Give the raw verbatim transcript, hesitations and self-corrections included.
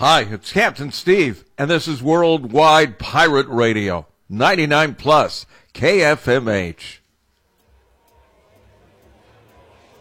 Hi, it's Captain Steve, and this is Worldwide Pirate Radio, ninety-nine plus K F M H.